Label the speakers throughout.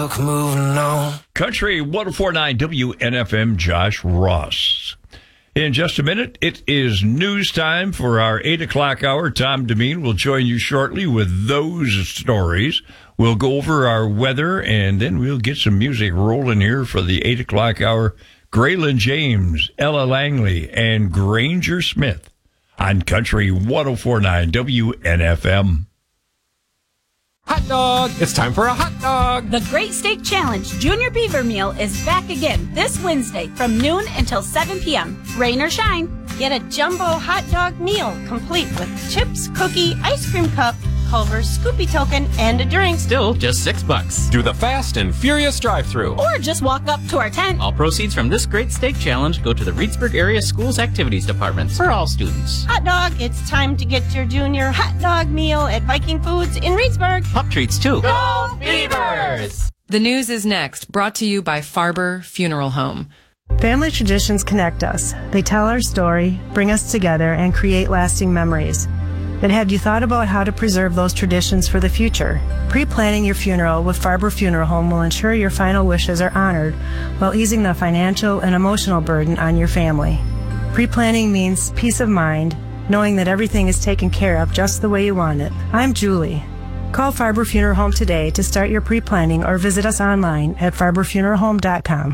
Speaker 1: Moving on. Country 104.9 WNFM, Josh Ross. In just a minute, it is news time for our 8 o'clock hour. Tom Demeen will join you shortly with those stories. We'll go over our weather, and then we'll get some music rolling here for the 8 o'clock hour. Graylin James, Ella Langley, and Granger Smith on Country 104.9 WNFM.
Speaker 2: Hot dog! It's time for a hot dog!
Speaker 3: The Great Steak Challenge Junior Beaver Meal is back again this Wednesday from noon until 7 p.m. Rain or shine.
Speaker 4: Get a jumbo hot dog meal complete with chips, cookie, ice cream cup, Culver's Scoopy token, and a drink.
Speaker 2: Still just $6. Do the fast and furious drive-thru.
Speaker 3: Or just walk up to our tent.
Speaker 5: All proceeds from this Great Steak Challenge go to the Reedsburg Area Schools Activities Department for all students.
Speaker 4: Hot dog, it's time to get your junior hot dog meal at Viking Foods in Reedsburg.
Speaker 5: Pup treats, too.
Speaker 2: Go Beavers!
Speaker 6: The news is next, brought to you by Farber Funeral Home.
Speaker 7: Family traditions connect us. They tell our story, bring us together, and create lasting memories. But have you thought about how to preserve those traditions for the future? Pre-planning your funeral with Farber Funeral Home will ensure your final wishes are honored while easing the financial and emotional burden on your family. Pre-planning means peace of mind, knowing that everything is taken care of just the way you want it. I'm Julie. Call Farber Funeral Home today to start your pre-planning or visit us online at farberfuneralhome.com.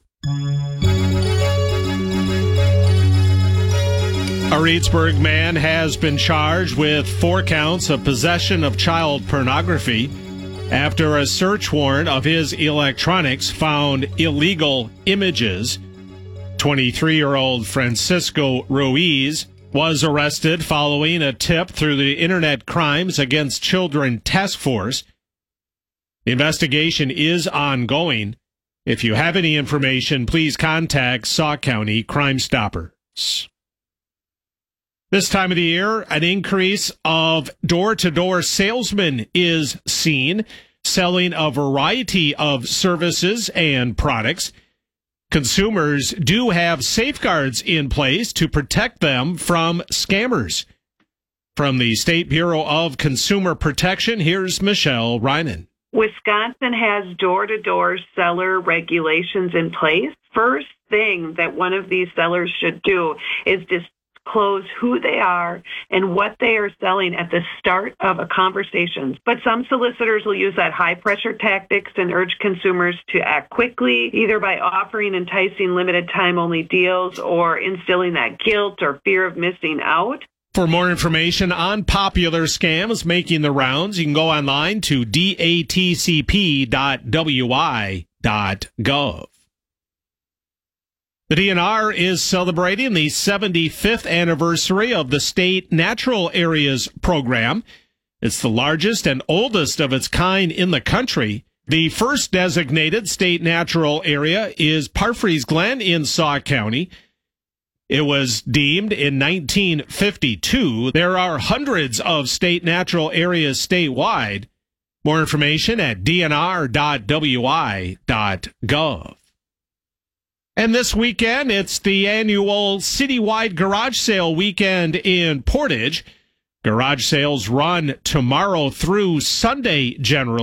Speaker 8: A Reedsburg man has been charged with 4 counts of possession of child pornography after a search warrant of his electronics found illegal images. 23-year-old Francisco Ruiz was arrested following a tip through the Internet Crimes Against Children Task Force. The investigation is ongoing. If you have any information, please contact Sauk County Crime Stoppers. This time of the year, an increase of door-to-door salesmen is seen, selling a variety of services and products. Consumers do have safeguards in place to protect them from scammers. From the State Bureau of Consumer Protection, here's Michelle Reinen.
Speaker 9: Wisconsin has door-to-door seller regulations in place. First thing that one of these sellers should do is disclose who they are and what they are selling at the start of a conversation. But some solicitors will use that high-pressure tactics and urge consumers to act quickly, either by offering enticing limited-time-only deals or instilling that guilt or fear of missing out.
Speaker 8: For more information on popular scams making the rounds, you can go online to datcp.wi.gov. The DNR is celebrating the 75th anniversary of the State Natural Areas program. It's the largest and oldest of its kind in the country. The first designated state natural area is Parfrey's Glen in Sauk County. It was deemed in 1952. There are hundreds of state natural areas statewide. More information at dnr.wi.gov. And this weekend, it's the annual citywide garage sale weekend in Portage. Garage sales run tomorrow through Sunday generally.